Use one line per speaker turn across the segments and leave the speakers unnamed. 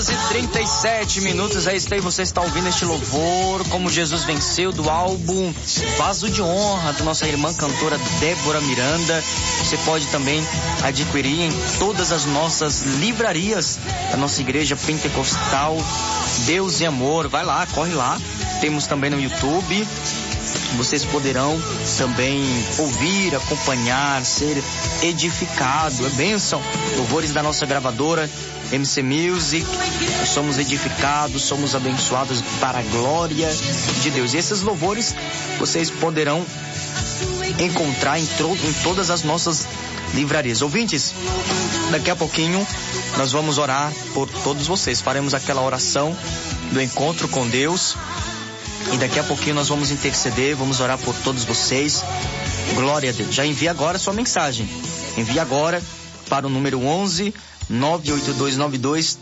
2h37. Aí está aí, você está ouvindo este louvor, Como Jesus Venceu, do álbum Vaso de Honra, da nossa irmã cantora Débora Miranda. Você pode também adquirir em todas as nossas livrarias da nossa igreja pentecostal Deus e Amor. Vai lá, corre lá. Temos também no YouTube. Vocês poderão também ouvir, acompanhar, ser edificado. É bênção. Louvores da nossa gravadora MC Music. Nós somos edificados, somos abençoados para a glória de Deus. E esses louvores vocês poderão encontrar em todas as nossas livrarias. Ouvintes, daqui a pouquinho nós vamos orar por todos vocês. Faremos aquela oração do encontro com Deus. E daqui a pouquinho nós vamos interceder, vamos orar por todos vocês. Glória a Deus. Já envia agora a sua mensagem. Envia agora para o número 11 98292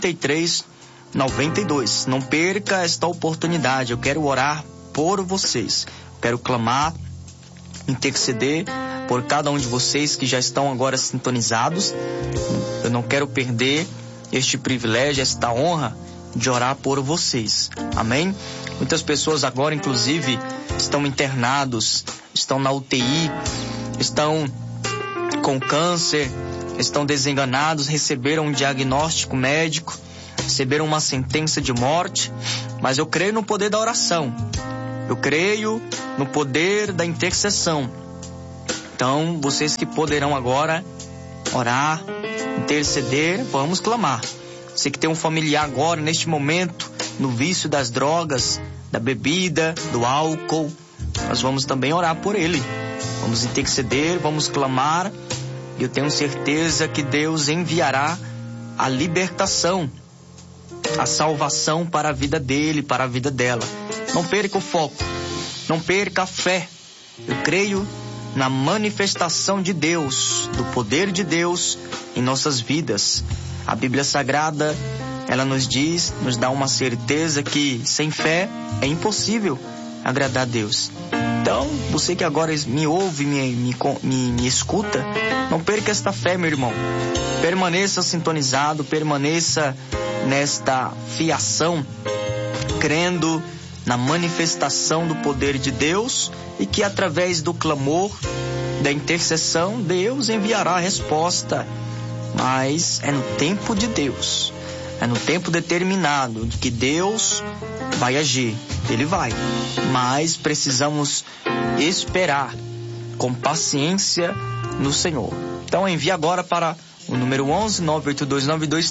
3392. Não perca esta oportunidade. Eu quero orar por vocês. Quero clamar, interceder por cada um de vocês que já estão agora sintonizados. Eu não quero perder este privilégio, esta honra de orar por vocês. Amém? Muitas pessoas agora, inclusive, estão internados, estão na UTI, estão com câncer, estão desenganados, receberam um diagnóstico médico, receberam uma sentença de morte, mas eu creio no poder da oração, eu creio no poder da intercessão. Então, vocês que poderão agora orar, interceder, vamos clamar. Você que tem um familiar agora, neste momento, no vício das drogas, da bebida, do álcool, nós vamos também orar por ele. Vamos interceder, vamos clamar. E eu tenho certeza que Deus enviará a libertação, a salvação para a vida dele, para a vida dela. Não perca o foco, não perca a fé. Eu creio na manifestação de Deus, do poder de Deus em nossas vidas. A Bíblia Sagrada, ela nos diz, nos dá uma certeza que sem fé é impossível agradar a Deus. Então, você que agora me ouve, me escuta, não perca esta fé, meu irmão. Permaneça sintonizado, permaneça nesta fiação, crendo na manifestação do poder de Deus e que através do clamor, da intercessão, Deus enviará a resposta. Mas é no tempo de Deus, é no tempo determinado de que Deus vai agir. Ele vai, mas precisamos esperar com paciência no Senhor. Então envie agora para o número 11 98292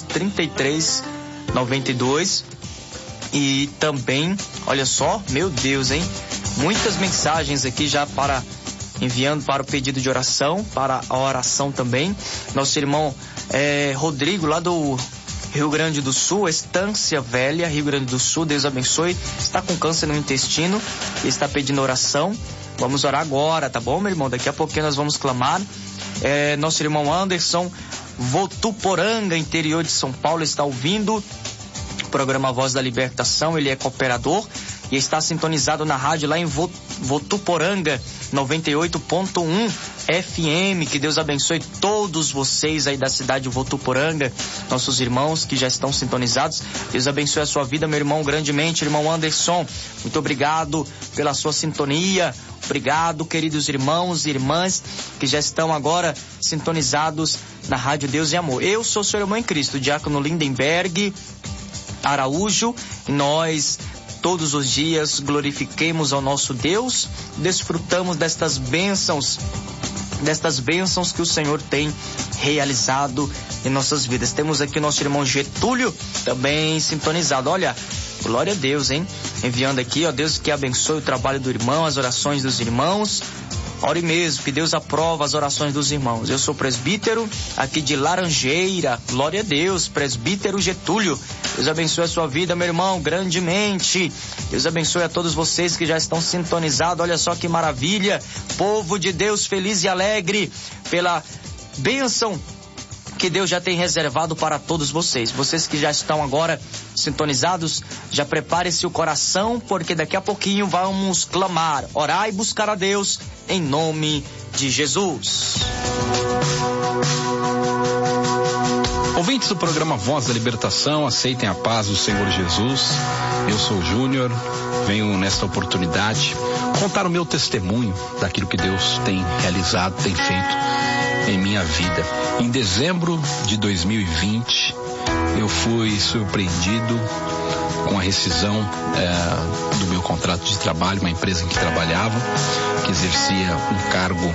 3392. E também, olha só, meu Deus, hein? Muitas mensagens aqui já enviando para o pedido de oração, para a oração também. Nosso irmão Rodrigo, lá do Rio Grande do Sul, Estância Velha, Rio Grande do Sul, Deus abençoe. Está com câncer no intestino e está pedindo oração. Vamos orar agora, tá bom, meu irmão? Daqui a pouquinho nós vamos clamar. Nosso irmão Anderson, Votuporanga, interior de São Paulo, está ouvindo o programa Voz da Libertação. Ele é cooperador e está sintonizado na rádio lá em Votuporanga 98.1 FM. Que Deus abençoe todos vocês aí da cidade de Votuporanga, nossos irmãos que já estão sintonizados. Deus abençoe a sua vida, meu irmão, grandemente. Irmão Anderson, muito obrigado pela sua sintonia. Obrigado, queridos irmãos e irmãs que já estão agora sintonizados na rádio Deus e Amor. Eu sou seu irmão em Cristo, Diácono Lindenberg Araújo, e nós todos os dias glorifiquemos ao nosso Deus, desfrutamos destas bênçãos que o Senhor tem realizado em nossas vidas. Temos aqui o nosso irmão Getúlio também sintonizado. Olha, glória a Deus, hein? Enviando aqui, ó, Deus que abençoe o trabalho do irmão, as orações dos irmãos. Ore mesmo, que Deus aprova as orações dos irmãos. Eu sou presbítero aqui de Laranjeira. Glória a Deus, presbítero Getúlio. Deus abençoe a sua vida, meu irmão, grandemente. Deus abençoe a todos vocês que já estão sintonizados. Olha só que maravilha. Povo de Deus feliz e alegre pela bênção que Deus já tem reservado para todos vocês. Vocês que já estão agora sintonizados, já prepare-se o coração, porque daqui a pouquinho vamos clamar, orar e buscar a Deus em nome de Jesus.
Ouvintes do programa Voz da Libertação, aceitem a paz do Senhor Jesus. Eu sou o Júnior, venho nesta oportunidade contar o meu testemunho daquilo que Deus tem realizado, tem feito em minha vida. Em dezembro de 2020, eu fui surpreendido com a rescisão do meu contrato de trabalho, uma empresa em que trabalhava, que exercia um cargo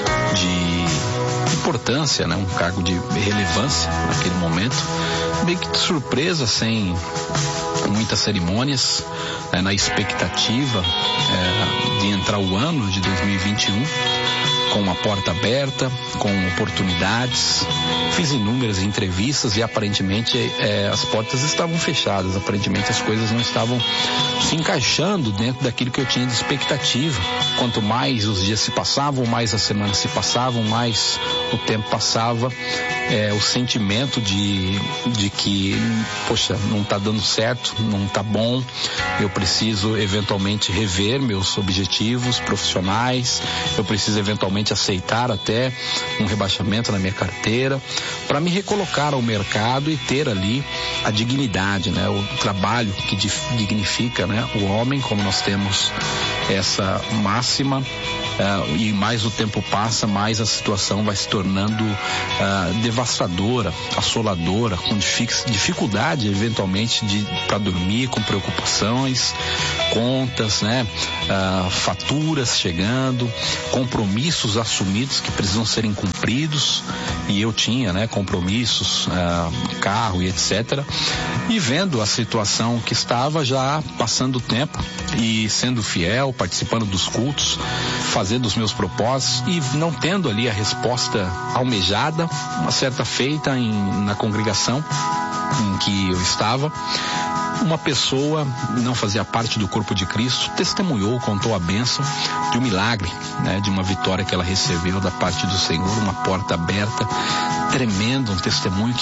de importância, né? Um cargo de relevância naquele momento, meio que de surpresa, sem muitas cerimônias, na expectativa de entrar o ano de 2021 com uma porta aberta, com oportunidades. Fiz inúmeras entrevistas e aparentemente as portas estavam fechadas, aparentemente as coisas não estavam se encaixando dentro daquilo que eu tinha de expectativa. Quanto mais os dias se passavam, mais as semanas se passavam, mais o tempo passava, o sentimento de que, poxa, não está dando certo, não está bom, eu preciso eventualmente rever meus objetivos profissionais, eu preciso eventualmente aceitar até um rebaixamento na minha carteira, para me recolocar ao mercado e ter ali a dignidade, né? O trabalho que dignifica, né? O homem, como nós temos essa máxima, e mais o tempo passa, mais a situação vai se tornando devastadora, assoladora, com dificuldade eventualmente para dormir, com preocupações, contas, né? Faturas chegando, compromissos assumidos que precisam serem cumpridos, e eu tinha, né, compromissos, carro e etc. E vendo a situação que estava, já passando o tempo e sendo fiel, participando dos cultos, fazendo os meus propósitos e não tendo ali a resposta almejada, uma certa feita na congregação em que eu estava, uma pessoa, não fazia parte do corpo de Cristo, testemunhou, contou a bênção de um milagre, né, de uma vitória que ela recebeu da parte do Senhor, uma porta aberta, tremendo, um testemunho que